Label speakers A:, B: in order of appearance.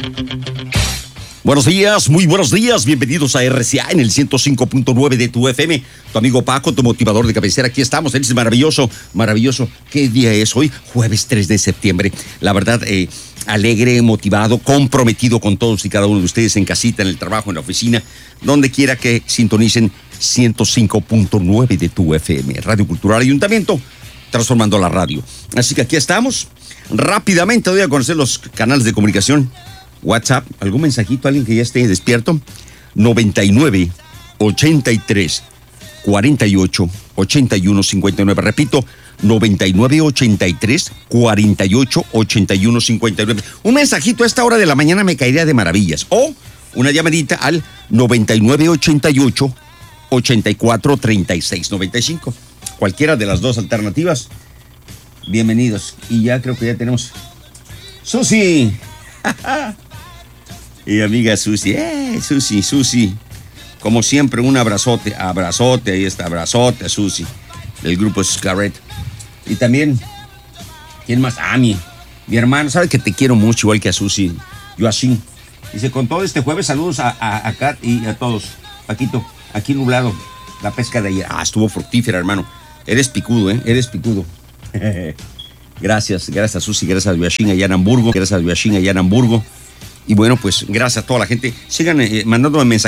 A: Buenos días, muy buenos días, bienvenidos a RCA en el 105.9 de tu FM. Tu amigo Paco, tu motivador de cabecera, aquí estamos, es maravilloso. ¿Qué día es hoy? Jueves 3 de septiembre. La verdad, alegre, motivado, comprometido con todos y cada uno de ustedes en casita, en el trabajo, en la oficina, donde quiera que sintonicen 105.9 de tu FM. Radio Cultural Ayuntamiento, transformando la radio. Así que aquí estamos. Rápidamente doy a conocer los canales de comunicación. WhatsApp, algún mensajito, alguien que ya esté despierto. 99 83 48 81 59. Repito, 99 83 48 81 59. Un mensajito a esta hora de la mañana me caería de maravillas. O una llamadita al 99 88 84 36 95. Cualquiera de las dos alternativas. Bienvenidos. Y ya creo que ya tenemos Susi. Y amiga Susi, Susi. Como siempre, un abrazote, ahí está, abrazote a Susi, del grupo Scarlett. Y también, ¿quién más? Mi hermano, sabes que te quiero mucho, igual que a Susi, Joachim. Dice, con todo este jueves, saludos a Kat y a todos. Paquito, aquí nublado, la pesca de ayer. Estuvo fructífera, hermano. Eres picudo, eres picudo. Gracias a Susi, gracias a Joachim allá en Hamburgo. Y bueno, pues gracias a toda la gente. Sigan mandándome mensajes.